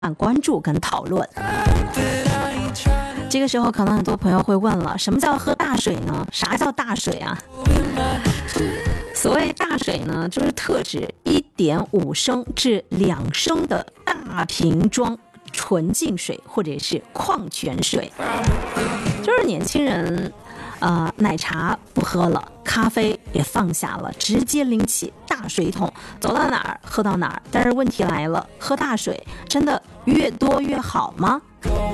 关注跟讨论。这个时候可能很多朋友会问了，什么叫喝大水呢？啥叫大水啊？所谓大水呢，就是特指1.5升至2升的大瓶装纯净水或者是矿泉水。就是年轻人奶茶不喝了，咖啡也放下了，直接拎起大水桶走到哪儿喝到哪儿。但是问题来了，喝大水真的越多越好吗？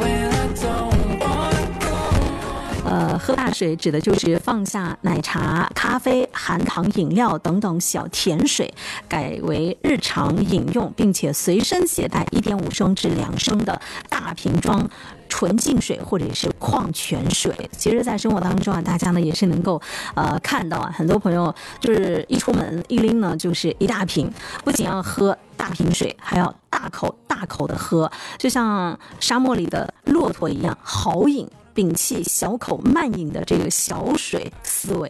喝大水指的就是放下奶茶、咖啡、含糖饮料等等小甜水，改为日常饮用，并且随身携带1.5升至2升的大瓶装纯净水或者是矿泉水。其实在生活当中啊，大家呢也是能够看到啊，很多朋友就是一出门一拎呢就是一大瓶，不仅要喝大瓶水，还要大口的喝，就像沙漠里的骆驼一样豪饮，摒弃小口慢饮的这个小水思维。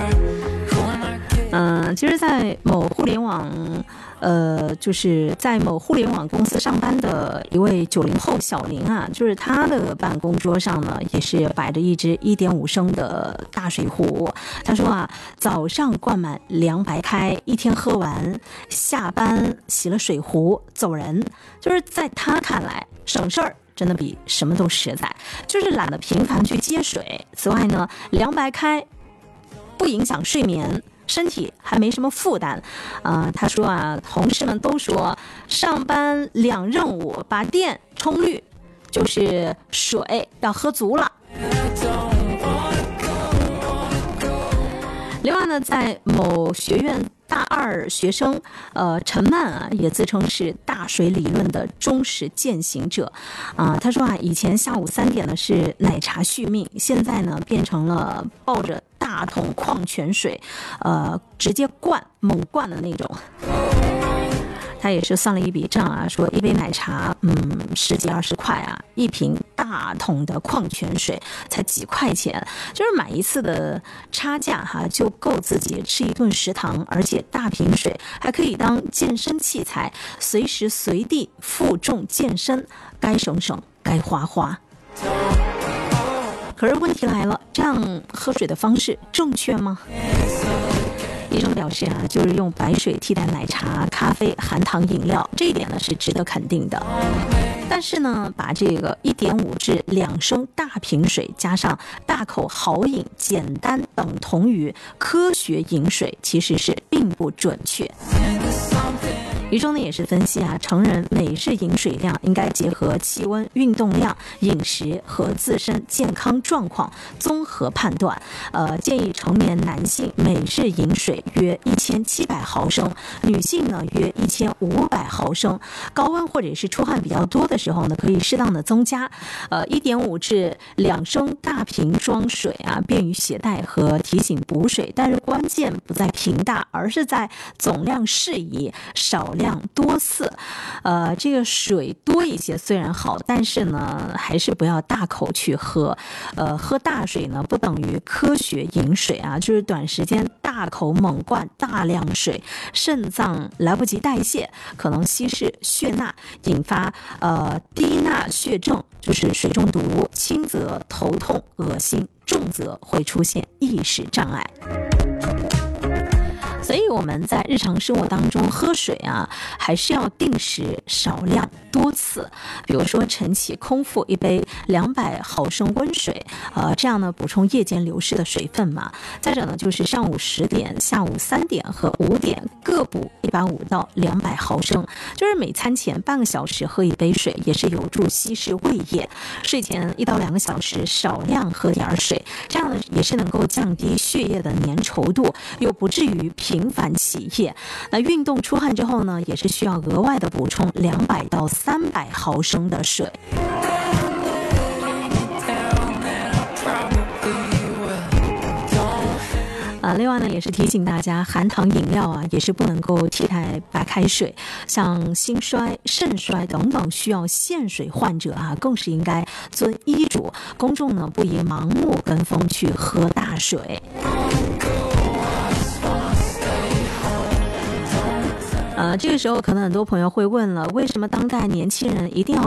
其实在某互联网就是在某互联网公司上班的一位90后小林啊，就是他的办公桌上呢也是摆着一只1.5升的大水壶。他说啊，早上灌满凉白开，一天喝完，下班洗了水壶走人。就是在他看来，省事儿真的比什么都实在，就是懒得频繁去接水。此外呢，凉白开不影响睡眠，身体还没什么负担。他说啊，同事们都说上班2任务，把电充绿，就是水要喝足了。另外呢，在某学院大2学生陈曼啊，也自称是大水理论的忠实践行者他说啊，以前下午3点呢是奶茶续命，现在呢变成了抱着大桶矿泉水直接猛灌的那种。他也是算了一笔账啊，说一杯奶茶10几20块啊，一瓶大桶的矿泉水才几块钱，就是买一次的差价就够自己吃一顿食堂。而且大瓶水还可以当健身器材，随时随地负重健身，该省省该花花。可是问题来了，这样喝水的方式正确吗？医生表示啊，就是用白水替代奶茶、咖啡、含糖饮料，这一点呢是值得肯定的。但是呢，把这个1.5至2升大瓶水加上大口豪饮，简单等同于科学饮水，其实是并不准确。医生呢也是分析啊，成人每日饮水量应该结合气温、运动量、饮食和自身健康状况综合判断。建议成年男性每日饮水约1700毫升，女性呢约1500毫升。高温或者是出汗比较多的时候呢，可以适当的增加。1.5至2升大瓶装水啊，便于携带和提醒补水，但是关键不在瓶大，而是在总量适宜，少量多次。这个水多一些虽然好，但是呢还是不要大口去喝。喝大水呢不等于科学饮水啊，就是短时间大口猛灌大量水，肾脏来不及代谢，可能稀释血钠，引发低钠血症，就是水中毒，轻则头痛恶心，重则会出现意识障碍。所以我们在日常生活当中喝水啊，还是要定时少量多次。比如说晨起空腹一杯200毫升温水，这样呢补充夜间流失的水分嘛。再者呢，就是上午10点、下午3点和5点各补150到200毫升，就是每餐前半个小时喝一杯水，也是有助稀释胃液。睡前1到2个小时少量喝点水，这样呢也是能够降低血液的粘稠度，又不至于频繁起夜。那运动出汗之后呢，也是需要额外的补充200到300毫升的水。另外呢，也是提醒大家，含糖饮料啊，也是不能够替代白开水。像心衰、肾衰等等需要限水患者啊，更是应该遵医嘱。公众呢，不宜盲目跟风去喝大水。 这个时候可能很多朋友会问了，为什么当代年轻人一定要